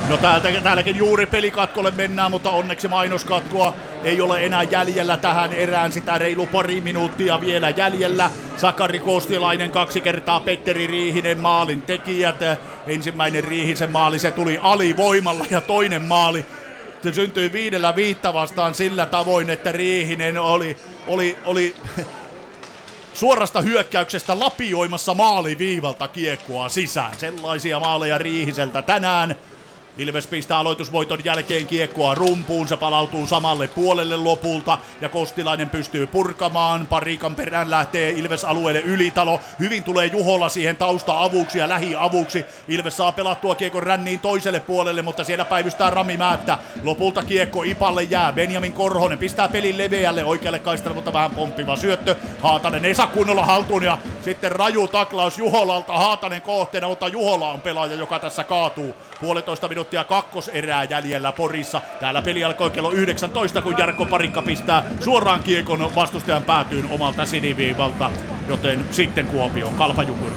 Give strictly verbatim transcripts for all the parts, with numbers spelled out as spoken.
No täältä, täälläkin juuri pelikatkolle mennään, mutta onneksi mainoskatkoa ei ole enää jäljellä tähän erään. Sitä reilu pari minuuttia vielä jäljellä. Sakari Kostilainen kaksi kertaa, Petteri Riihinen maalin tekijät. Ensimmäinen Riihisen maali, se tuli alivoimalla ja toinen maali se syntyi viidellä viittä vastaan sillä tavoin, että Riihinen oli, oli, oli suorasta hyökkäyksestä lapioimassa maaliviivalta kiekkoa sisään. Sellaisia maaleja Riihiseltä tänään. Ilves pistää aloitusvoiton jälkeen kiekkoa rumpuun, se palautuu samalle puolelle lopulta ja Kostilainen pystyy purkamaan. Parikan perään lähtee Ilves alueelle Ylitalo. Hyvin tulee Juhola siihen tausta-avuksi ja lähiavuksi. Ilves saa pelattua kiekon ränniin toiselle puolelle, mutta siellä päivystää Rami Määttä. Lopulta kiekko Ipalle jää. Benjamin Korhonen pistää pelin leveälle oikealle kaistalle, mutta vähän pomppiva syöttö. Haatanen ei saa kunnolla haltuun ja sitten raju taklaus Juholalta. Haatanen kohteena, mutta Juhola on pelaaja, joka tässä kaatuu. Puolitoista minuuttia kakkoserää jäljellä Porissa. Täällä peli alkoi kello yhdeksäntoista, kun Jarkko Parikka pistää suoraan kiekon vastustajan päätyyn omalta siniviivalta. Joten sitten Kuopioon, Kalpa Jukuri.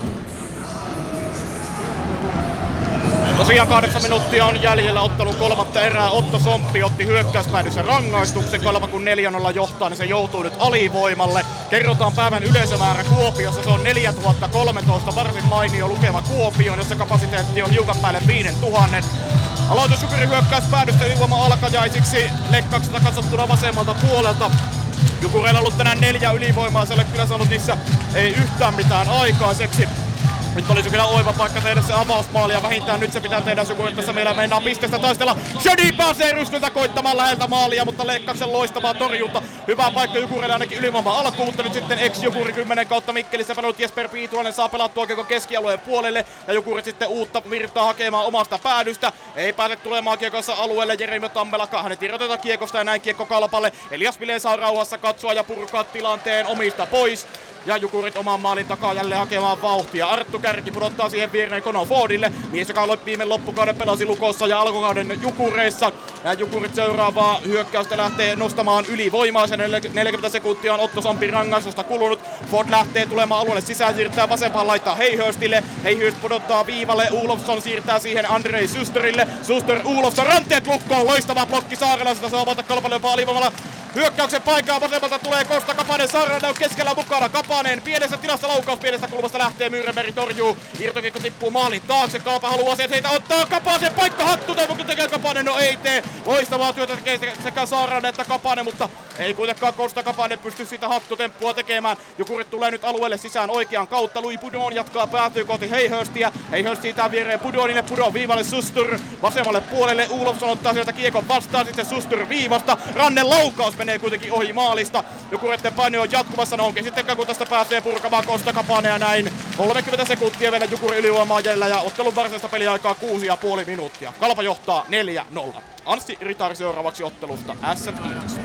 Tosiaan kahdeksan minuuttia on jäljellä ottelun kolmatta erää. Otto Somppi otti hyökkäyspäädyssä rangaistuksen. Kalpa kun neljä nolla johtaa, niin se joutuu nyt alivoimalle. Kerrotaan päivän yleisömäärä Kuopiossa. Se on neljätuhatta kolmetoista, varsin mainio lukema Kuopioon, jossa kapasiteetti on hiukan päälle viisituhatta. Aloitus Jukuri hyökkäyspäädystä ylivoima alkajaisiksi. Lekkauksesta katsottuna vasemmalta puolelta. Jukureilla on ollut tänään neljä ylivoimaa, se ei ole kyllä saanut niissä ei yhtään mitään aikaiseksi. Nyt olisi kyllä oiva paikka tehdä se avausmaali ja vähintään nyt se pitää tehdä Jukuri, tässä meillä mennään pisteestä taistella. Shady pääsee rystyltä koittamaan läheltä maalia, mutta Leikkauksen loistavaa torjunta. Hyvä paikka Jukurille ainakin ylivoima alkuun, mutta nyt sitten ex-Jukuri kymmenen kautta Mikkelissä pelannut Jesper Piituainen saa pelattua kiekko keskialueen puolelle ja Jukuri sitten uutta virtaa hakemaan omasta päädystä. Ei pääse tulemaan kiekossa alueelle Jeremy Tammela, hänet irrotetaan kiekosta ja näin kiekko Kalpalle. Elias Vile saa rauhassa katsoa ja purkaa tilanteen omista pois. Ja Jukurit oman maalin takaa jälleen hakemaan vauhtia. Arttu Kärki pudottaa siihen viereen Kono Fordille. Mies, joka viime loppukauden pelasi Lukossa ja alkukauden Jukureissa. Ja Jukurit seuraavaa hyökkäystä lähtee nostamaan ylivoimaa. Sen neljäkymmentä sekuntia on Otto Sompin rangaistusta kulunut. Ford lähtee tulemaan alueelle sisään, siirtää vasempaan, laittaa Heihörstille. Heihörst pudottaa viivalle. Ulofsson siirtää siihen Andrei Susterille. Suster Ulofsson ranteet lukkoon. Loistava blokki Saarelaisesta. Saa avata Kalpalle jopa alivoimalla. Hyökkäyksen paikkaa vasemmalta tulee Kosta Kapanen, Saarelainen on keskellä mukana. Kapanen pienessä tilassa laukaus pienestä kulmasta lähtee, Myyrenberg torjuu. Irtokiekko tippuu maalin taakse, Kalpa haluaa sieltä heitä ottaa Kapasen paikka hattu, toivon tekee Kapanen, no ei tee. Loistavaa työtä tekee sekä Saarelainen että Kapanen, mutta ei kuitenkaan Kosta Kapanen pysty sitä hattutemppua tekemään. Jukurit tulee nyt alueelle sisään oikean kautta, Louis Pudon jatkaa, päätyy kohti Heihörstia. Heihörst siitä viereen Pudonille, Pudon viivalle Sustur, vasemmalle puolelle Ulofsson ottaa sieltä kiekon vastaan, sitten Sustur viivasta, Rannen laukaus menee kuitenkin ohi maalista. Jukureiden paine on jatkuvassa, no onkin sitten kun tästä pääsee purkamaan Kosta Kapanen ja näin. kolmekymmentä sekuntia vielä Jukuri ylivoimaa jäljellä ja ottelun varsinaista peliaikaa kuusi ja puoli minuuttia. Kalpa johtaa neljä nolla. Anssi Ritari seuraavaksi ottelusta S F.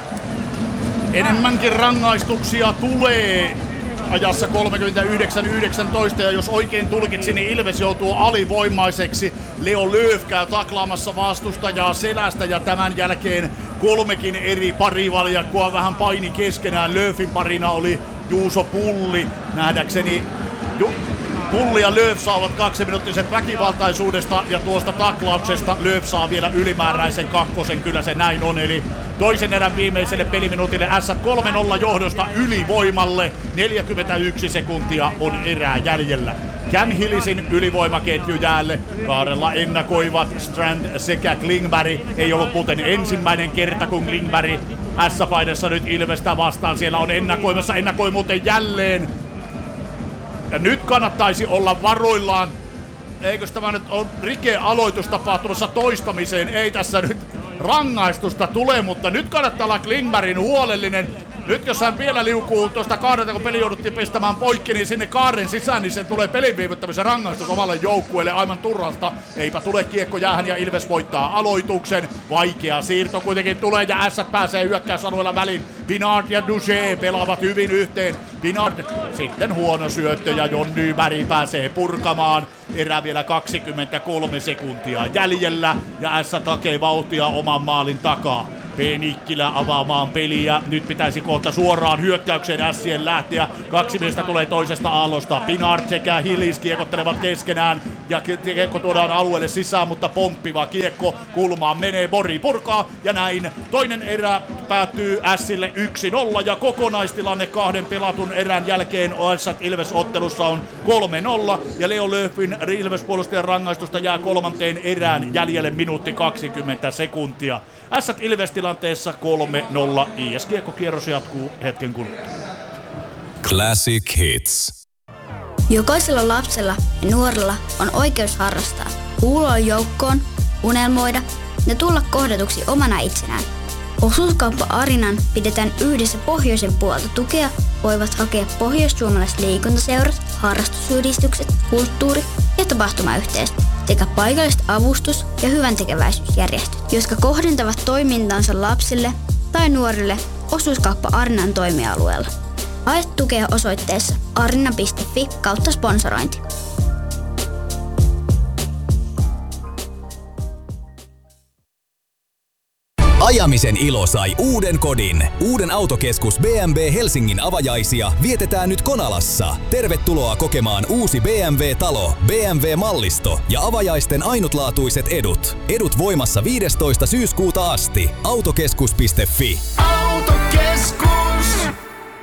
Enemmänkin rangaistuksia tulee ajassa kolmekymmentäyhdeksän yhdeksäntoista ja jos oikein tulkitsin, niin Ilves joutuu alivoimaiseksi. Leo Lööf käy taklaamassa vastustajaa selästä ja tämän jälkeen kolmekin eri parivaljakkoa vähän paini keskenään. Lööfin parina oli Juuso Pulli. Nähdäkseni Ju- Pulli ja Lööf saavat kaksiminuuttiset väkivaltaisuudesta ja tuosta taklauksesta Lööf saa vielä ylimääräisen kakkosen, kyllä se näin on. Eli toisen erän viimeiselle peliminuutille S kolme nolla johdosta ylivoimalle. neljäkymmentäyksi sekuntia on erää jäljellä. Cam Hillisin ylivoimaketju jäälle. Kaarella ennakoivat Strand sekä Klingberg. Ei ollut muuten ensimmäinen kerta, kun Klingberg S-paidassa nyt Ilvestä vastaan. Siellä on ennakoimassa, ennakoi muuten jälleen. Ja nyt kannattaisi olla varoillaan. Eikös tämä nyt ole rike-aloitus tapahtumassa toistamiseen? Ei tässä nyt rangaistusta tule, mutta nyt kannattaa olla Klingbergin huolellinen. Nyt jos hän vielä liukuu tuosta kaarelta, kun peli jouduttiin pistämään poikki, niin sinne kaaren sisään, niin se tulee pelin viivyttämisen rangaistus omalle joukkueelle aivan turhasta. Eipä tule kiekko jäähän ja Ilves voittaa aloituksen. Vaikea siirto kuitenkin tulee ja S pääsee hyökkäysalueella väliin. Pinard ja Duché pelaavat hyvin yhteen. Pinard sitten huono syöttö ja Jon Nyberg pääsee purkamaan. Erä vielä kaksikymmentäkolme sekuntia jäljellä ja S takee vauhtia oman maalin takaa. P. Nikkilä avaamaan peliä. Nyt pitäisi kohta suoraan hyökkäykseen Sien lähteä. Kaksi miestä tulee toisesta aallosta. Pinard sekä Hillis kiekottelevat keskenään. ja kiekko tuodaan alueelle sisään, mutta pomppiva kiekko kulmaan menee, Bori purkaa ja näin. Toinen erä päättyy Ässille yksi nolla ja kokonaistilanne kahden pelatun erän jälkeen Ässät Ilves-ottelussa on kolme nolla ja Leo Löfin Ilves-puolustajan rangaistusta jää kolmanteen erään jäljelle minuutti kaksikymmentä sekuntia. Ässät Ilves-tilanteessa kolme nolla. I S-kiekkokierros jatkuu hetken kuluttua. Classic Hits. Jokaisella lapsella ja nuorella on oikeus harrastaa, kuulua joukkoon, unelmoida ja tulla kohdatuksi omana itsenään. Osuuskauppa Arinan pidetään yhdessä pohjoisen puolta tukea voivat hakea pohjois-suomalaiset liikuntaseurat, harrastusyhdistykset, kulttuuri- ja tapahtumayhteisöt sekä paikalliset avustus- ja hyväntekeväisyysjärjestöt, jotka kohdentavat toimintansa lapsille tai nuorille osuuskauppa Arinan toimialueella. Hae tukea osoitteessa arina piste fi kautta sponsorointi. Ajamisen ilo sai uuden kodin. Uuden autokeskus B M W Helsingin avajaisia vietetään nyt Konalassa. Tervetuloa kokemaan uusi B M W-talo, B M W-mallisto ja avajaisten ainutlaatuiset edut. Edut voimassa viidestoista syyskuuta asti. Autokeskus piste fi. Autokeskus!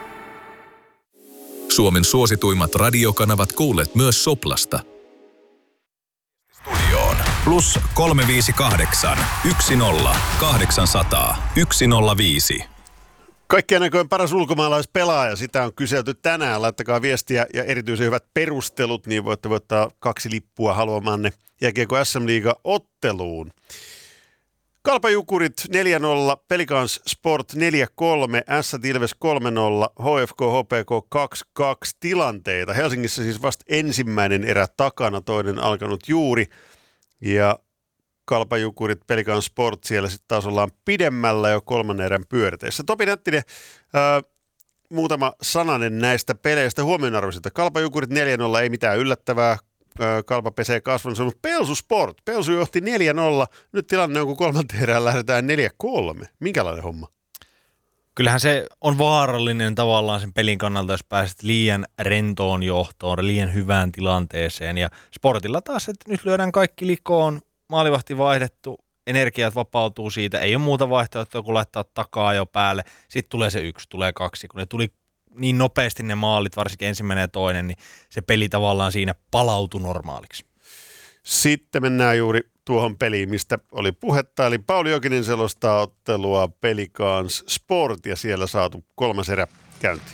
Suomen suosituimmat radiokanavat kuulet myös Soplasta. Studioon plus kolme viisi kahdeksan, yksi nolla, kahdeksan nolla nolla, yksi nolla viisi. Kaikkien näköinen paras ulkomaalaispelaaja, sitä on kyselty tänään. Laittakaa viestiä ja erityisen hyvät perustelut, niin voitte voittaa kaksi lippua haluamanne jääkiekko S M-liiga-otteluun. Kalpa Jukurit neljä nolla, Pelicans Sport neljä kolme, Ässät Ilves kolme nolla, H F K H P K kaksi kaksi tilanteita. Helsingissä siis vasta ensimmäinen erä takana, toinen alkanut juuri. Ja Kalpa Jukurit, Pelicans Sport siellä sitten taas ollaan pidemmällä jo kolmannen erän pyöriteissä. Topi Nättinen, ää, muutama sananen näistä peleistä huomionarvoisilta. Kalpa Jukurit neljä nolla, ei mitään yllättävää. Kalpa pesee kasvansa, mutta Pelsu Sport. Pelsu johti neljä nolla. Nyt tilanne on, kun kolmanteen erään lähdetään neljä kolme. Minkälainen homma? Kyllähän se on vaarallinen tavallaan sen pelin kannalta, jos pääset liian rentoon johtoon, liian hyvään tilanteeseen. Ja Sportilla taas, että nyt lyödään kaikki likoon, maalivahti vaihdettu, energiat vapautuu siitä. Ei ole muuta vaihtoehtoa kuin laittaa takaa jo päälle. Sitten tulee se yksi, tulee kaksi. Kun ne tuli niin nopeasti ne maalit, varsinkin ensimmäinen ja toinen, niin se peli tavallaan siinä palautui normaaliksi. Sitten mennään juuri tuohon peliin, mistä oli puhetta. Eli Pauli Jokinen selostaa ottelua Pelicans Sport ja siellä saatu kolmas erä käyntiin.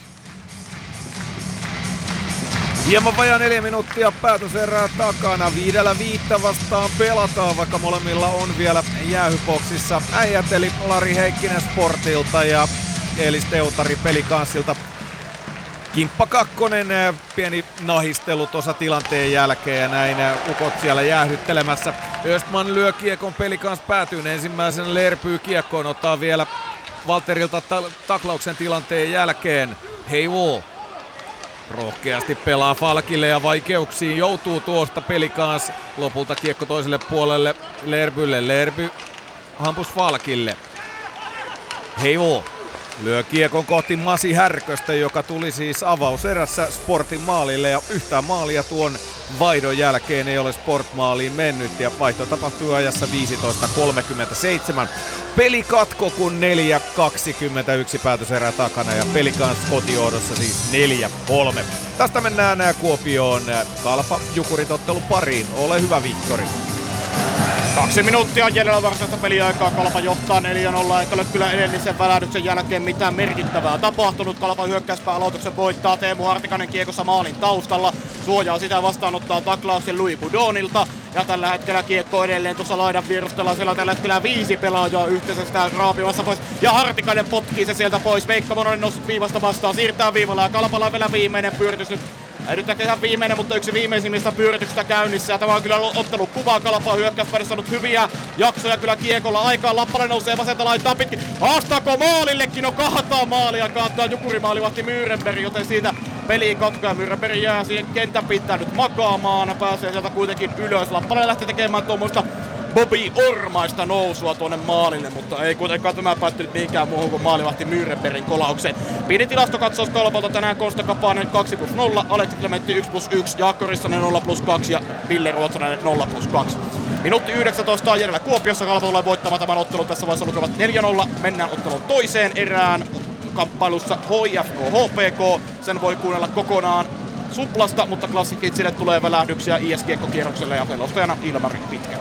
Hieman vajaa neljä minuuttia päätöserää takana. Viidellä viittä vastaan pelataan, vaikka molemmilla on vielä jäähyboksissa äijät, eli Lari Heikkinen Sportilta ja Eelis Teutari Pelicansilta. Kimppa kakkonen, pieni nahistelu tuossa tilanteen jälkeen ja näin ukot siellä jäähyttelemässä. Östman lyö kiekon, Pelicans päätyyn ensimmäisen, lerpyy kiekkoon, ottaa vielä Valterilta ta- taklauksen tilanteen jälkeen. Heivo rohkeasti pelaa Falkille ja vaikeuksiin joutuu tuosta Pelicans. Lopulta kiekko toiselle puolelle Lerbylle, Lerby hampus Falkille. Heivo lyö kiekon kohti Masi Härköstä, joka tuli siis avauserässä Sportin maalille ja yhtään maalia tuon vaihdon jälkeen ei ole Sport-maaliin mennyt ja vaihto tapahtui ajassa viisitoista kolmekymmentäseitsemän. Peli katko kun neljä kaksikymmentäyksi päätöserää takana ja Pelicans kotijohdossa siis neljä kolme. Tästä mennään Kuopioon Kalpa Jukurit ottelu pariin. Ole hyvä, Viktori. Kaksi minuuttia jäljellä varsinaista peliaikaa. Kalpa johtaa neljä nolla, eikä ole kyllä edellisen välähdyksen jälkeen mitään merkittävää tapahtunut. Kalpa hyökkäyspää aloituksen voittaa. Teemu Hartikainen kiekossa maalin taustalla. Suojaa sitä vastaanottaa taklauksen Louis Boudonilta. Ja tällä hetkellä kiekko edelleen tuossa laidan vierustella. Siellä on tällä hetkellä viisi pelaajaa yhteisestä raapimassa pois. Ja Hartikainen potkii se sieltä pois. Veikka Mononen noussut viivasta vastaan. Siirtää viivalla ja Kalpalla on vielä viimeinen pyöritys nyt. Nyt ehkä ihan viimeinen, mutta yksi viimeisimmistä pyörityksistä käynnissä. Ja tämä on kyllä ottanut kuvaa. Kalpa on hyökkäyspäädyssä saanut hyviä jaksoja kyllä kiekolla aikaan. Lappalainen nousee vasenta laitaa pitkin. Haastaako maalillekin? No kaataa maalia. Kaataa Jukurimaalivahti Myyrenberg, joten siitä peliin katkoa. Myyrenberg jää siihen kentän pitää nyt makaamaan. Pääsee sieltä kuitenkin ylös. Lappalainen lähti tekemään tuommoista Bobby Ormaista nousua tuonne maalille, mutta ei kuitenkaan tämä päättynyt mihinkään muuhun kuin maalivahti Myrrenbergin kolaukseen. Pieni tilastokatsaus Kalpalta tänään: Konsta Kapanen kaksi plus nolla, Aleksi Klementti yksi plus yksi, Jaakko Rissanen nolla plus kaksi ja Ville Ruotsalainen nolla plus kaksi. Minuutti yhdeksäntoista on jäljellä Kuopiossa. Kalpa tulee voittamaan tämän ottelun. Tässä vaiheessa lukevat neljä nolla. Mennään ottelun toiseen erään. Kamppailussa H I F K H P K. Sen voi kuunnella kokonaan Suplasta, mutta Classic Kidsille tulee välähdyksiä I S G-kierrokselle ja pelostajana Ilmari Pitkä.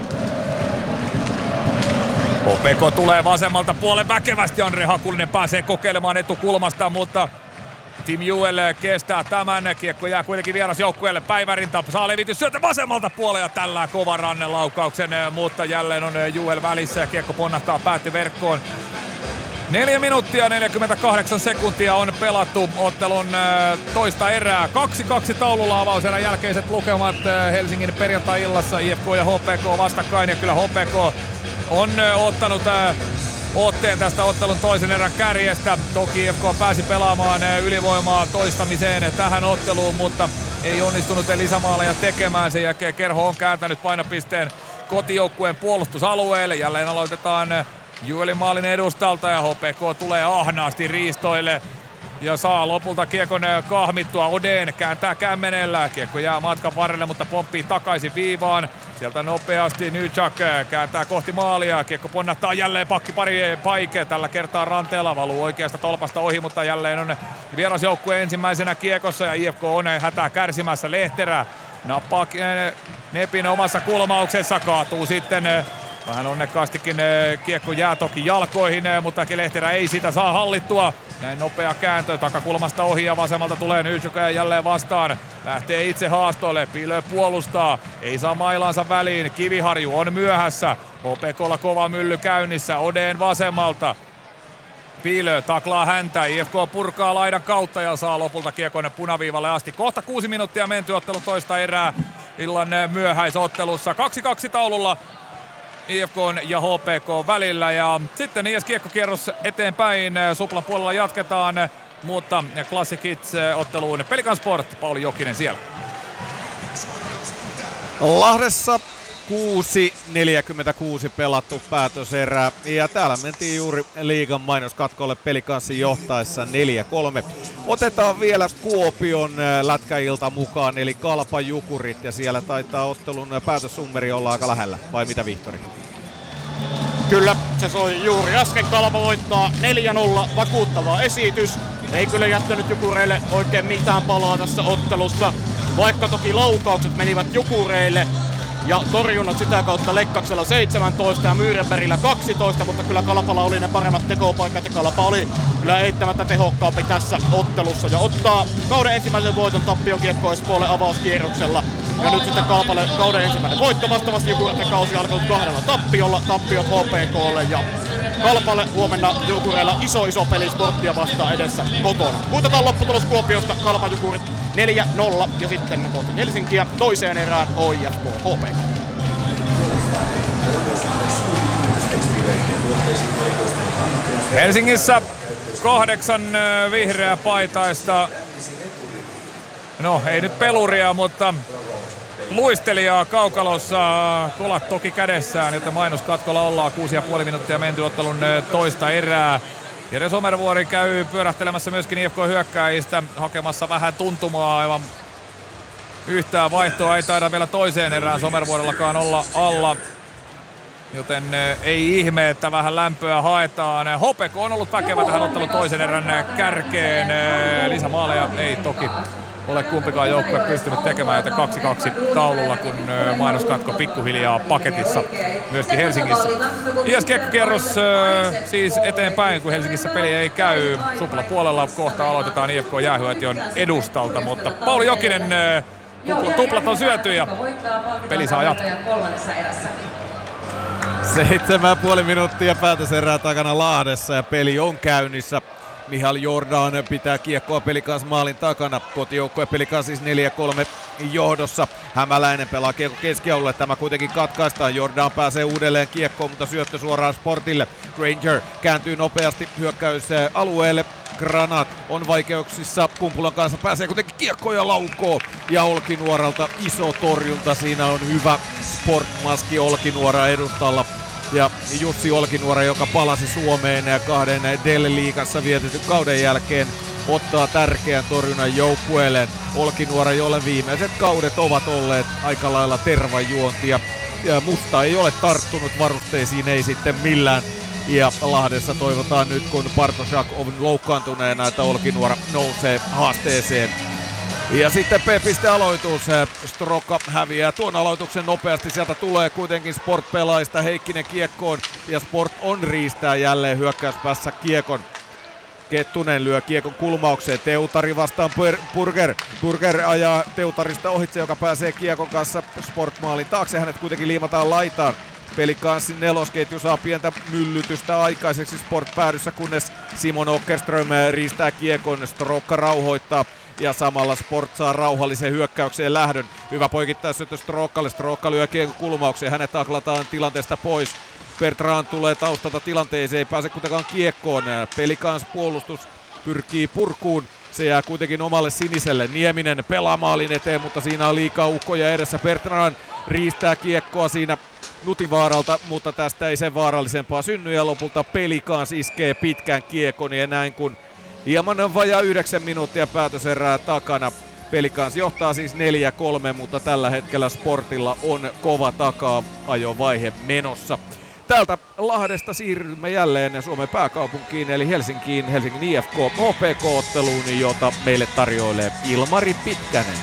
H P K tulee vasemmalta puolen väkevästi. Andre Hakulinen pääsee kokeilemaan etukulmasta, mutta Team Juel kestää tämän. Kiekko jää kuitenkin vierasjoukkueelle. Päivärinta saa levitys syötä vasemmalta puolella ja tällä kovan rannelaukauksen, mutta jälleen on Juel välissä ja kiekko ponnahtaa pääty verkkoon. Neljä minuuttia neljäkymmentäkahdeksan sekuntia on pelattu ottelun toista erää. kaksi kaksi taululla avauserän jälkeiset lukemat Helsingin perjantai-illassa. I F K ja H P K vastakkain ja kyllä H P K on ottanut otteen tästä ottelun toisen erän kärjestä. Toki I F K pääsi pelaamaan ylivoimaa toistamiseen tähän otteluun, mutta ei onnistunut lisämaaleja tekemään. Sen jälkeen Kerho on kääntänyt painopisteen kotijoukkueen puolustusalueelle. Jälleen aloitetaan Juelin maalin edustalta ja H P K tulee ahnaasti riistoille ja saa lopulta kiekon kahmittua. Oden kääntää kämmenellä. Kiekko jää matkan varrelle, mutta pomppii takaisin viivaan. Sieltä nopeasti Nychak kääntää kohti maalia. Kiekko ponnahtaa jälleen pakki pari Paike. Tällä kertaa ranteella valuu oikeasta tolpasta ohi, mutta jälleen on vierasjoukkue ensimmäisenä kiekossa ja I F K on hätää kärsimässä. Lehterä nappaa nepin omassa kulmauksessa, kaatuu sitten vähän onnekkaastikin. Kiekko jää toki jalkoihin, mutta Lehterä ei sitä saa hallittua. Näin nopea kääntö takakulmasta ohi ja vasemmalta tulee Nychaka jälleen vastaan. Lähtee itse haastoille, Pilö puolustaa, ei saa mailansa väliin. Kiviharju on myöhässä. H P K:lla kova mylly käynnissä, Oden vasemmalta. Pilö taklaa häntä, I F K purkaa laidan kautta ja saa lopulta kiekon punaviivalle asti. Kohta kuusi minuuttia menty ottelun toista erää illan myöhäisottelussa. kaksi kaksi taululla I F K ja H P K välillä ja sitten I S kiekkokierros eteenpäin. Suplan puolella jatketaan, mutta Classic Kids otteluun Pelican Sport, Pauli Jokinen siellä. Lahdessa kuusi neljäkymmentäkuusi pelattu päätöserää ja täällä mentiin juuri liigan mainoskatkolle Pelicansin johtaessa neljä kolme. Otetaan vielä Kuopion lätkäilta mukaan eli Kalpa Jukurit ja siellä taitaa ottelun päätössummeri olla aika lähellä, vai mitä Vihtori? Kyllä, se soi juuri äsken. Kalpa voittaa neljä nolla, vakuuttava esitys. Ei kyllä jättänyt Jukureille oikein mitään palaa tässä ottelussa, vaikka toki laukaukset menivät Jukureille. Ja torjunnat sitä kautta Lekkaksella seitsemäntoista ja Myyrenbergillä kaksitoista, mutta kyllä Kalpalla oli ne paremmat tekopaikat ja Kalpa oli kyllä eittämättä tehokkaampi tässä ottelussa ja ottaa kauden ensimmäisen voiton Tappion Kiekko Espoolle avauskierroksella. Ja nyt sitten Kalpalle kauden ensimmäinen voitto, vastaavasti Jukureiden kausi alkanut kahdella tappiolla, tappiot H P K:lle ja Kalpalle huomenna Jukureilla iso iso peli Sporttia vastaan edessä kotona. Kuitataan lopputulos Kuopiosta, Kalpa Jukurit neljä nolla ja sitten kohti Helsinkiä toiseen erään H I F K H P K. Helsingissä kahdeksan vihreää paitaista. No ei nyt peluria, mutta luistelijaa kaukalossa, kolat toki kädessään, joten mainoskatkolla ollaan. Kuusi ja puoli minuuttia menty ottelun toista erää. Jere Somervuori käy pyörähtelemässä myöskin I F K-hyökkääjistä, hakemassa vähän tuntumaa. Aivan yhtään vaihtoa ei taida vielä toiseen erään Somervuorellakaan olla alla. Joten ei ihme, että vähän lämpöä haetaan. H P K on ollut väkevä tähän ottelun toisen erän kärkeen. Lisämaaleja ei toki ole kumpikaan joukkue pystynyt tekemään, joten kaksi kaksi taululla, kun mainoskatko pikkuhiljaa paketissa myöskin Helsingissä. I S kiekkokierros siis eteenpäin, kun Helsingissä peli ei käy. Supla puolella kohta aloitetaan I F K Jäähyötion edustalta, mutta Pauli Jokinen, tuplat on syöty ja peli saa jatkaa. Seitsemän puoli minuuttia päätöserää takana Lahdessa ja peli on käynnissä. Mihal Jordan pitää kiekkoa Pelicans maalin takana. Kotijoukkue Pelicans siis neljä kolme johdossa. Hämäläinen pelaa kiekko keskialueelle. Tämä kuitenkin katkaistaan. Jordan pääsee uudelleen kiekkoon, mutta syöttö suoraan Sportille. Granger kääntyy nopeasti hyökkäysalueelle. Granat on vaikeuksissa Kumpulan kanssa, pääsee kuitenkin kiekkoon ja laukoo. Ja Olkinuoralta iso torjunta, siinä on hyvä Sportmaski Olkinuora edustalla. Ja Jussi Olkinuora, joka palasi Suomeen kahden Dell-liigassa vietetyn kauden jälkeen, ottaa tärkeän torjunnan joukkueelle. Olkinuora, jolle viimeiset kaudet ovat olleet aika lailla tervajuontia. Ja Musta ei ole tarttunut varusteisiin, ei sitten millään. Ja Lahdessa toivotaan nyt, kun Bartoszak on loukkaantuneena, että Olkinuora nousee haasteeseen. Ja sitten P-piste-aloitus. Strokka häviää tuon aloituksen nopeasti. Sieltä tulee kuitenkin Sport-pelaajista Heikkinen kiekkoon. Ja Sport on riistää jälleen hyökkäyspäässä kiekon. Kettunen lyö kiekon kulmaukseen. Teutari vastaan Burger. Burger ajaa Teutarista ohitse, joka pääsee kiekon kanssa Sport-maalin taakse. Hänet kuitenkin liimataan laitaan. Pelikanssin nelosketju saa pientä myllytystä aikaiseksi Sport-päädyssä, kunnes Simon Åkerström riistää kiekon. Strokka rauhoittaa. Ja samalla Sport saa rauhallisen hyökkäykseen lähdön. Hyvä poikittaisyöttö Strokkalle. Strokka lyö kiekon kulmaukseen. Hänet taklataan tilanteesta pois. Bertrand tulee taustalta tilanteeseen. Ei pääse kuitenkaan kiekkoon. Pelikans puolustus pyrkii purkuun. Se jää kuitenkin omalle siniselle. Nieminen pelaa maalin eteen, mutta siinä on liikaa ukkoja edessä. Bertrand riistää kiekkoa siinä Nutivaaralta, mutta tästä ei sen vaarallisempaa synny. Ja lopulta Pelikans iskee pitkän kiekon ja näin kun hieman vajaa yhdeksän minuuttia päätöserää takana. Pelikans johtaa siis neljä kolme, mutta tällä hetkellä Sportilla on kova taka-ajovaihe menossa. Täältä Lahdesta siirrymme jälleen Suomen pääkaupunkiin eli Helsinkiin, Helsingin I F K H P K-otteluun, jota meille tarjoilee Ilmari Pitkänen.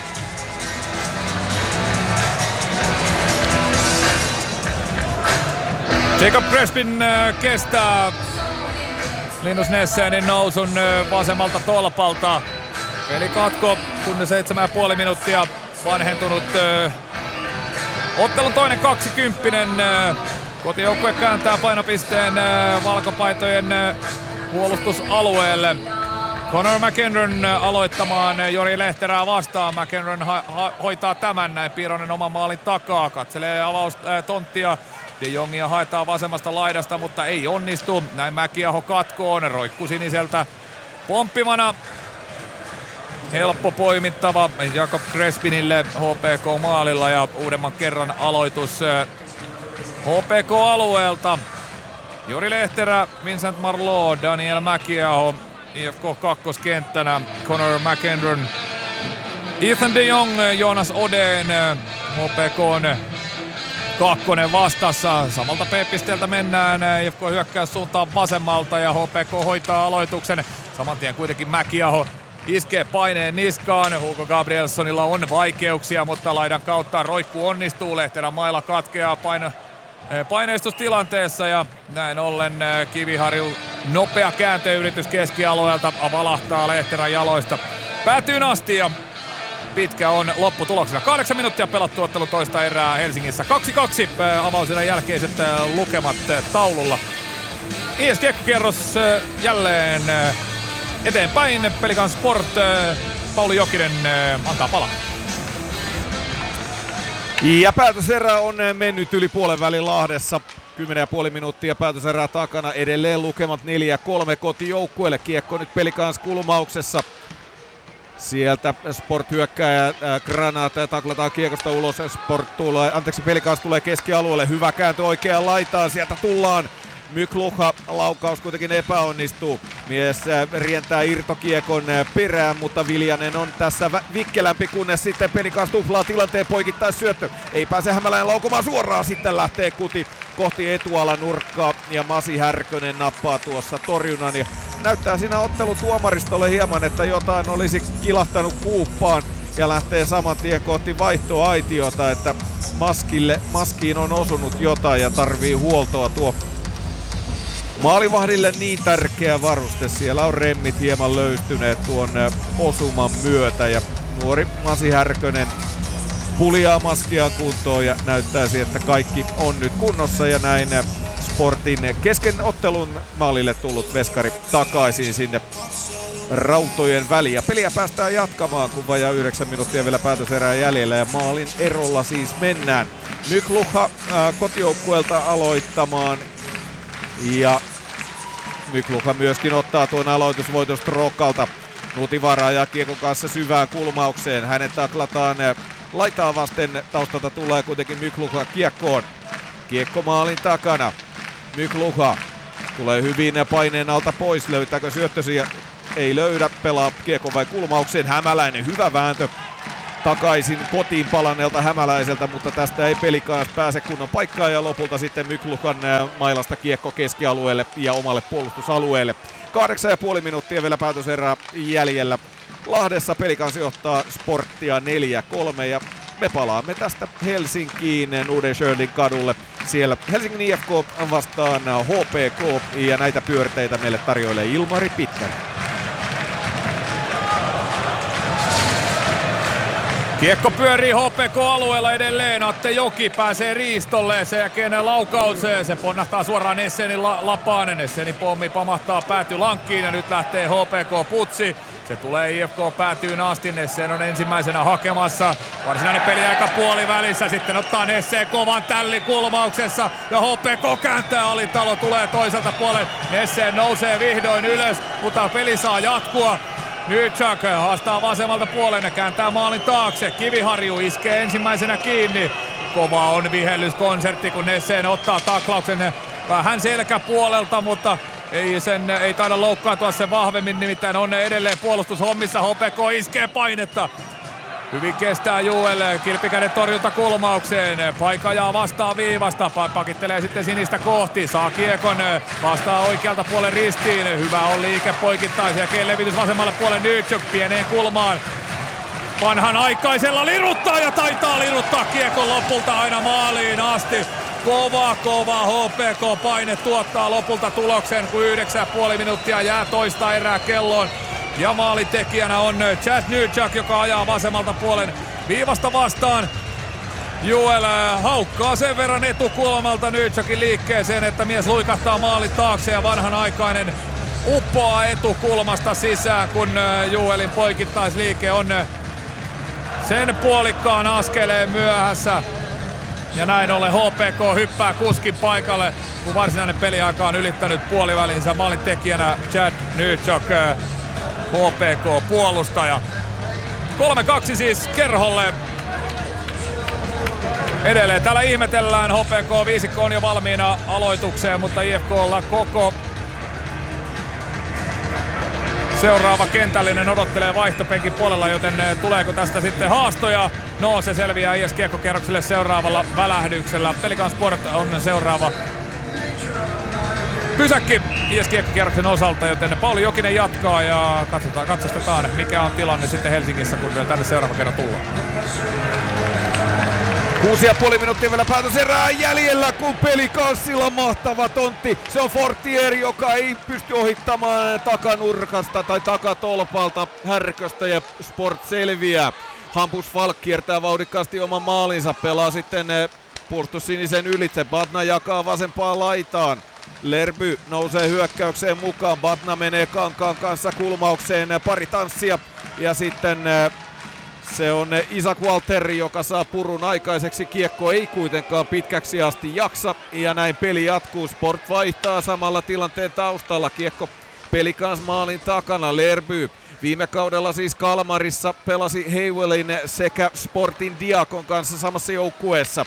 Jacob Crespin kestää Linus Nessenin nousun vasemmalta tolpalta. Eli katko, tunne seitsemän ja puoli minuuttia vanhentunut. Ottelun toinen kaksikymppinen. Kotijoukkue kääntää painopisteen valkopaitojen puolustusalueelle. Connor McEnroe aloittamaan Jori Lehterää vastaan. McEnroe ha- ha- hoitaa tämän näin. Piironen oman maalin takaa. Katselee avaustonttia. De Jongia haetaan vasemmasta laidasta, mutta ei onnistu. Näin Mäkiaho katkoon. Roikku siniseltä pomppimana. Helppo poimittava Jacob Crespinille H P K-maalilla ja uudemman kerran aloitus H P K-alueelta. Jori Lehterä, Vincent Marleau, Daniel Mäkiaho, I F K kakkoskenttänä, Connor McEnroe, Ethan de Jong, Jonas Odeen, H P K:n kakkonen vastassa. Samalta P-pisteeltä mennään, I F K hyökkäys suuntaan vasemmalta ja H P K hoitaa aloituksen. Saman tien kuitenkin Mäkiaho iskee paineen niskaan. Hugo Gabrielssonilla on vaikeuksia, mutta laidan kautta roikku onnistuu. Lehterän mailla katkeaa paino, paineistustilanteessa ja näin ollen Kiviharju nopea kääntöyritys keskialueelta valahtaa Lehterän jaloista päätyyn asti ja pitkä on lopputuloksena. Kahdeksan minuuttia pelattu ottelu toista erää Helsingissä. kaksi kaksi avauserän jälkeiset lukemat taululla. I S G-kierros jälleen eteenpäin. Pelikan Sport, Pauli Jokinen antaa palaa. Ja päätöserä on mennyt yli puolen välin Lahdessa. kymmenen pilkku viisi minuuttia päätöserää takana. Edelleen lukemat neljä kolme kotijoukkueelle. Kiekko nyt Pelikans kulmauksessa. Sieltä Sport hyökkää äh, Granata ja taklataan kiekosta ulos. Sport tulee, anteeksi Pelikans tulee keskialueelle. Hyvä kääntö oikeaan laitaan. Sieltä tullaan. Mykluha laukaus kuitenkin epäonnistuu. Mies äh, rientää irtokiekon äh, perään, mutta Viljanen on tässä vä- vikkelämpi, kunnes sitten Pelikans tuplaa tilanteen poikittais syöttö. Ei pääse Hämäläinen laukomaan suoraan, sitten lähtee Kuti kohti etualan nurkkaa ja Masi Härkönen nappaa tuossa torjunnan. Ja näyttää siinä ottelutuomaristolle hieman, että jotain olisi kilahtanut kuuppaan ja lähtee saman tien kohti vaihtoaitiota, että maskille, maskiin on osunut jotain ja tarvii huoltoa tuo maalivahdille niin tärkeä varuste. Siellä on remmit hieman löystyneet tuon osuman myötä ja nuori Masi Härkönen puljaa maskiaan kuntoon ja näyttäisi, että kaikki on nyt kunnossa ja näin Sportin kesken ottelun maalille tullut veskari takaisin sinne rautojen väliin. Ja peliä päästään jatkamaan, kun vajaa yhdeksän minuuttia vielä päätöserää jäljellä ja maalin erolla siis mennään. Mykluha äh, kotijoukkueelta aloittamaan ja Mykluka myöskin ottaa tuon aloitusvoiton Strokalta. Nutivara ajaa kiekon kanssa syvään kulmaukseen. Hänet taklataan laitaa vasten. Taustalta tulee kuitenkin Mykluka kiekkoon. Kiekko maalin takana. Mykluka tulee hyvin paineen alta pois. Löytääkö syöttösiä? Ei löydä. Pelaa kiekko vai kulmaukseen. Hämäläinen hyvä vääntö takaisin kotiin palanneelta Hämäläiseltä, mutta tästä ei Pelikans pääse kunnon paikkaan ja lopulta sitten Myklukan mailasta kiekko keskialueelle ja omalle puolustusalueelle. Kahdeksan ja puoli minuuttia vielä päätöserää jäljellä. Lahdessa Pelikans johtaa Sporttia neljä kolme ja me palaamme tästä Helsinkiin Nordenskiöldin kadulle. Siellä Helsingin I F K vastaan H P K ja näitä pyörteitä meille tarjoilee Ilmari Pitkänen. Kiekko pyörii H P K-alueella edelleen. Atte Joki pääsee riistolle. Sen jälkeen laukaus. Se ponnahtaa suoraan Nessenin la- lapaan. Nessenin pommi pamahtaa pääty lankkiin ja nyt lähtee H P K-putsi. Se tulee I F K päätyyn asti. Nessen on ensimmäisenä hakemassa. Varsinainen peliaika puolivälissä. Sitten ottaa Nessen kovan tällin kulmauksessa. Ja H P K kääntää. Alitalo tulee toiselta puolen. Nessen nousee vihdoin ylös, mutta peli saa jatkua. Nytchak haastaa vasemmalta puolen ja kääntää maalin taakse. Kiviharju iskee ensimmäisenä kiinni. Kova on vihellyskonsertti, kun Nessen ottaa taklauksen vähän selkäpuolelta, mutta ei, sen, ei taida loukkaantua sen vahvemmin, nimittäin on edelleen puolustushommissa. H P K iskee painetta. Hyvin kestää Juel, kilpikäden torjunta kulmaukseen. Paikka ajaa vastaan viivasta, pakittelee sitten sinistä kohti. Saa kiekon, vastaa oikealta puolen ristiin. Hyvä on liike poikittaisen ja levitys vasemmalle puolen Nytchuk pieneen kulmaan. Vanhan aikaisella liruttaa ja taitaa liruttaa kiekon lopulta aina maaliin asti. Kova, kova H P K-paine tuottaa lopulta tuloksen, kun yhdeksän pilkku viisi minuuttia jää toista erää kelloon. Ja maalitekijänä on Chad Nytchuk, joka ajaa vasemmalta puolen viivasta vastaan. Juel haukkaa sen verran etukulmalta Nytchukin liikkeeseen, että mies luikahtaa maalin taakse ja vanhanaikainen uppoaa etukulmasta sisään, kun Juelin poikittaisliike on sen puolikkaan askeleen myöhässä. Ja näin ollen H P K hyppää kuskin paikalle, kun varsinainen peliaika on ylittänyt puolivälinsä. Maalintekijänä Chad Nytchuk, H P K-puolustaja. kolme kaksi siis Kerholle. Edelleen täällä ihmetellään. H P K-viisikko on jo valmiina aloitukseen, mutta I F K:lla koko seuraava kentällinen odottelee vaihtopenkin puolella, joten tuleeko tästä sitten haastoja? No, se selviää I S Kiekko-kierrokselle seuraavalla välähdyksellä. Pelikans Sport on seuraava pysäkki I S Kiekko-kierroksen osalta, joten Pauli Jokinen jatkaa ja katsotaan, katsostetaan mikä on tilanne sitten Helsingissä, kun vielä tänne seuraava kerran tullaan. Kuusi ja puoli minuuttia vielä päätöserää jäljellä, kun Pelicansilla mahtava tontti. Se on Fortier, joka ei pysty ohittamaan takanurkasta tai takatolpalta Härköstä ja Sport selviää. Hampus Falk kiertää vauhdikkaasti oman maalinsa, pelaa sitten puolustussinisen ylitse. Batna jakaa vasempaan laitaan. Lerby nousee hyökkäykseen mukaan. Batna menee Kankaan kanssa kulmaukseen. Pari tanssia ja sitten se on Isaac Walteri, joka saa purun aikaiseksi. Kiekko ei kuitenkaan pitkäksi asti jaksa ja näin peli jatkuu. Sport vaihtaa samalla tilanteen taustalla. Kiekko Pelicans maalin takana. Lerby viime kaudella siis Kalmarissa pelasi Haywellin sekä Sportin Diakon kanssa samassa joukkueessa.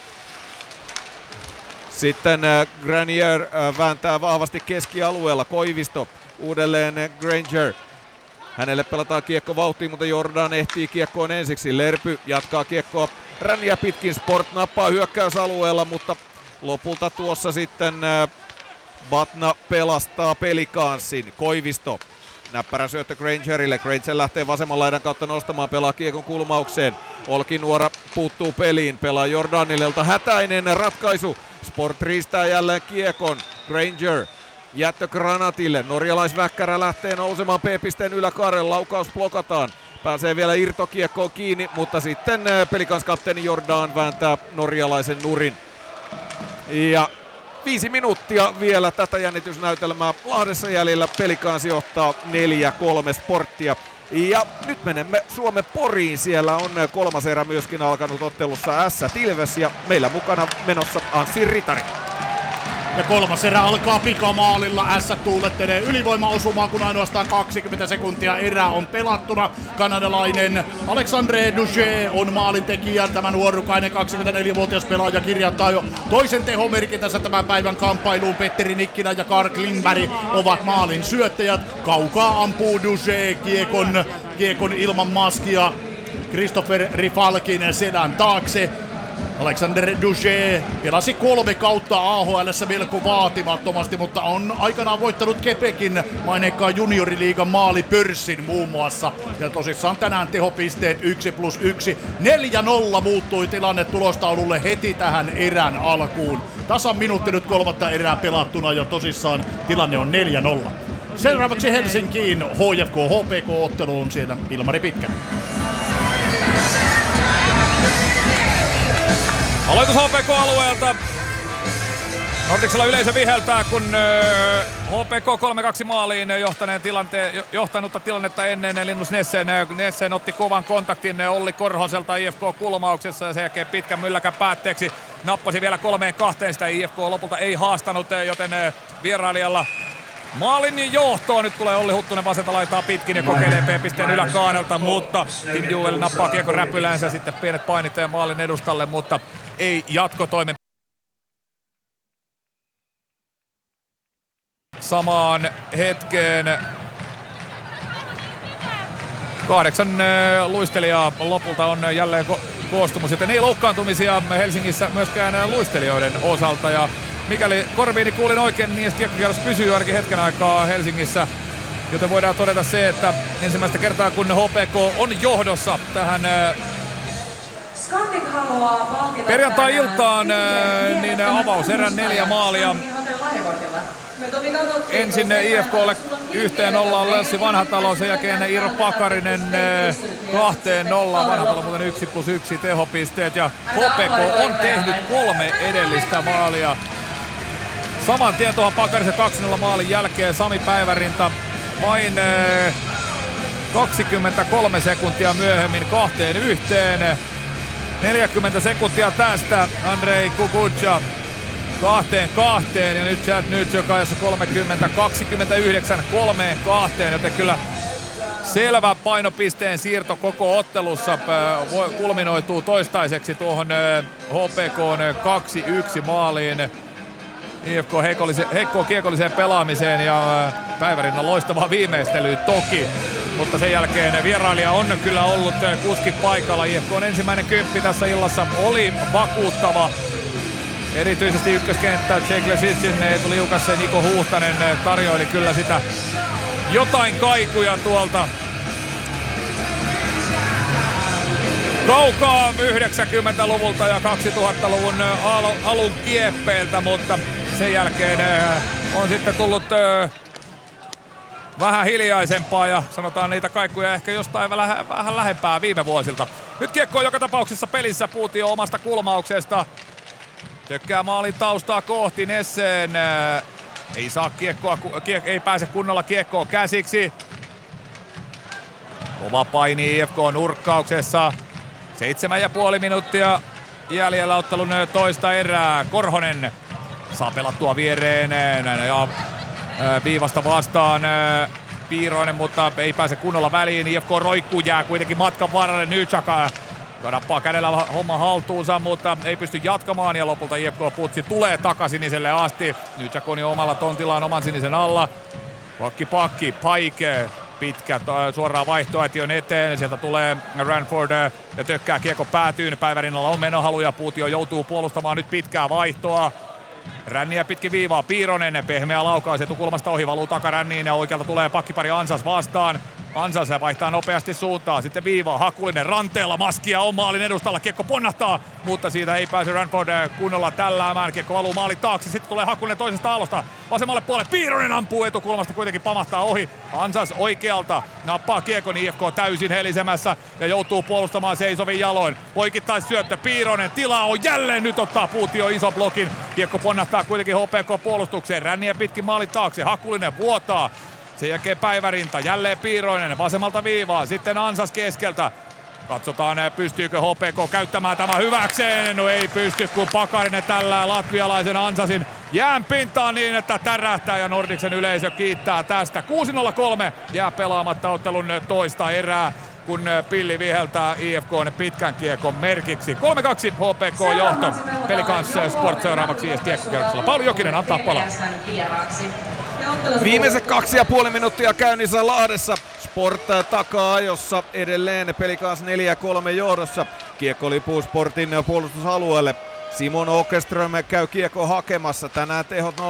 Sitten Granier vääntää vahvasti keskialueella. Koivisto uudelleen Granger. Hänelle pelataan kiekko vauhtiin, mutta Jordan ehtii kiekkoon ensiksi. Lerpy jatkaa kiekkoa ränniä pitkin. Sport nappaa hyökkäysalueella, mutta lopulta tuossa sitten Batna pelastaa Pelicansin. Koivisto. Näppärä syöttö Grangerille. Granger lähtee vasemman laidan kautta nostamaan, pelaa kiekon kulmaukseen. Olkinuora puuttuu peliin, pelaa Jordanilelta hätäinen ratkaisu. Sport riistää jälleen kiekon. Granger jättö Granatille. Norjalaisväkkärä lähtee nousemaan P-pisteen yläkaaren. Laukaus blokataan. Pääsee vielä irtokiekkoon kiinni, mutta sitten Pelicans kapteeni Jordan vääntää norjalaisen nurin. Ja viisi minuuttia vielä tätä jännitysnäytelmää Lahdessa jäljellä. Pelicans johtaa neljä kolme Sporttia. Ja nyt menemme Suomen Poriin. Siellä on kolmas erä myöskin alkanut ottelussa Ässät Ilves ja meillä mukana menossa Anssi Ritari. Ja kolmas erä alkaa pikamaalilla. Ässät tuulettelee ylivoimaosumaan, kun ainoastaan kaksikymmentä sekuntia erää on pelattuna. Kanadalainen Alexandre Duché on maalintekijä. Tämä nuorukainen kaksikymmentäneljävuotias pelaaja kirjoittaa jo toisen tehomerkintänsä tämän päivän kamppailuun. Petteri Nikkilä ja Karl Klingberg ovat maalin syöttäjät. Kaukaa ampuu Duché kiekon, kiekon ilman maskia Christopher Rifalkin selän taakse. Alexander Duché pelasi kolme kautta A H L:ssä melko vaatimattomasti, mutta on aikanaan voittanut Quebecin maineikkaan junioriliigan maalipörssin muun muassa. Ja tosissaan tänään tehopisteet yksi plus yksi. neljä nolla muuttui tilanne tulostaululle heti tähän erän alkuun. Tasan minuutti nyt kolmatta erää pelattuna ja tosissaan tilanne on neljä nolla. Seuraavaksi Helsinkiin H J K H P K-otteluun, siellä Ilmari Pitkä. Aloitus H P K-alueelta. Nordicsella yleisö viheltää, kun H P K kolme kaksi maaliin johtaneen tilante, johtanutta tilannetta ennen Linus Nessen. Nessen otti kovan kontaktin Olli Korhoselta I F K-kulmauksessa ja sen jälkeen pitkän mylläkän päätteeksi nappasi vielä kolmeen kahteen. Sitä I F K lopulta ei haastanut, joten vierailijalla maalin johtoon. Nyt tulee Olli Huttunen vasenta laitaa pitkin ja kokeilee P-pisteen yläkaanelta, mutta Tim Juel nappaa kiekon räpylänsä, sitten pienet painit maalin edustalle, mutta ei jatkotoimen. Samaan hetkeen kahdeksan luistelijaa lopulta on jälleen ko- koostumus, joten ei loukkaantumisia Helsingissä myöskään luistelijoiden osalta. Ja mikäli korviini kuulin oikein, niin kiekkokierros pysyy ainakin hetken aikaa Helsingissä. Joten voidaan todeta se, että ensimmäistä kertaa kun H P K on johdossa tähän perjantai-iltaan, niin avauserän neljä maalia. Ensin I F K:lle yhteen nollaan Lössi Vanhatalo, sen jälkeen Iiro Pakarinen kahteen nollaan. Vanhatalo muuten yksi plus yksi tehopisteet ja H P K on tehnyt kolme edellistä maalia. Saman tien tuohon Pakarisen kaksi nolla maalin jälkeen Sami Päivärinta vain kaksikymmentäkolme sekuntia myöhemmin kahteen yhteen. neljäkymmentä sekuntia tästä Andrei Kukucha kahteen kahteen ja nyt Chad Nytjokajassa kolmekymmentä kaksikymmentäyhdeksän kolmeen kahteen, joten kyllä selvä painopisteen siirto koko ottelussa kulminoituu toistaiseksi tuohon H P K:n kaksi yksi maaliin. I F K heikkoon kiekolliseen pelaamiseen ja Päivärinnan loistavaa viimeistelyä toki. Mutta sen jälkeen vierailija on kyllä ollut kuski paikalla. I F K:n ensimmäinen kymppi tässä illassa oli vakuuttava. Erityisesti ykköskenttä Jake Lesitsin, Eetu Liukas ja Niko Huhtanen tarjoili kyllä sitä jotain kaikuja tuolta kaukaa yhdeksänkymmentäluvulta ja kaksituhattaluvun alun kieppeiltä, mutta sen jälkeen on sitten tullut vähän hiljaisempaa ja sanotaan niitä kaikuja ehkä jostain vähän, vähän lähempää viime vuosilta. Nyt kiekko on joka tapauksessa pelissä, Puutio omasta kulmauksesta. Tökkää maalin taustaa kohti Nessen. Ei saa kiekkoa, kiek, ei pääse kunnolla kiekkoon käsiksi. Kova paini I F K nurkkauksessa. Seitsemän ja puoli minuuttia jäljellä ottelun toista erää. Korhonen saa pelattua viereen ja viivasta vastaan Piiroinen, mutta ei pääse kunnolla väliin. I F K roikkuu, jää kuitenkin matkan varrelle. Nychaka nappaa kädellä homma haltuunsa, mutta ei pysty jatkamaan ja lopulta I F K-putsi tulee takasiniselle asti. Nychak on jo omalla tontillaan oman sinisen alla. Pakki pakki, Paike. Pitkä suoraan vaihtoehtion eteen. Sieltä tulee Ranford ja tökkää kiekko päätyyn. Päivärinnalla on menohaluja. Puutio joutuu puolustamaan nyt pitkää vaihtoa. Ränniä pitkin viivaa. Piironen pehmeä laukaus etukulmasta ohi, valuu takaränniin ja oikealta tulee pakkipari Ansas vastaan. Ansas vaihtaa nopeasti suuntaa. Sitten viivaa. Hakulinen ranteella. Maskia on maalin edustalla. Kiekko ponnahtaa, mutta siitä ei pääse Ranford kunnolla tälläämään. Kiekko valuu maalin taakse. Sitten tulee Hakulinen toisesta aallosta. Vasemmalle puolelle. Piironen ampuu etukulmasta. Kuitenkin pamahtaa ohi. Ansas oikealta. Nappaa kiekon. I F K täysin helisemässä ja joutuu puolustamaan seisovin jaloin. Poikittais syöttö. Piironen. Tilaa on jälleen. Nyt ottaa Puutio iso blokin. Kiekko ponnahtaa kuitenkin H P K-puolustukseen. Ränniä pitkin maalin taakse. Hakulinen vuotaa. Sen jälkeen Päivärinta, jälleen Piiroinen, vasemmalta viivaa, sitten Ansas keskeltä. Katsotaan, pystyykö H P K käyttämään tämä hyväkseen. No ei pysty, kun Pakarinen tällä latvialaisen Ansasin jään pintaan niin, että tärähtää ja Nordicsen yleisö kiittää tästä. kuusi nolla kolme jää pelaamatta ottelun toista erää, kun pilli viheltää I F K:n pitkän kiekon merkiksi. kolme kaksi H P K johto. Pelikans Sport seuraavaksi I S Kiekkokerroksella. Pauli Jokinen antaa palaa. Viimeiset kaksi ja puoli minuuttia käynnissä Lahdessa. Sport takaa, jossa edelleen Pelikans neljä kolme johdossa. Kiekko lipuu Sportin puolustusalueelle. Simon Åkerström käy kiekko hakemassa. Tänään tehot